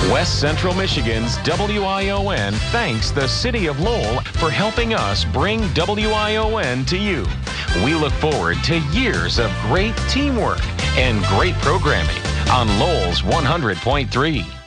West Central Michigan's WION thanks the City of Lowell for helping us bring WION to you. We look forward to years of great teamwork and great programming on Lowell's 100.3.